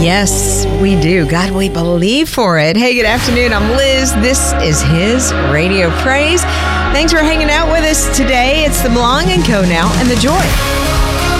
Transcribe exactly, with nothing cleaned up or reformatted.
Yes, we do. God, we believe for it. Hey, good afternoon. I'm Liz. This is His Radio Praise. Thanks for hanging out with us today. It's the Belong and Co now and the Joy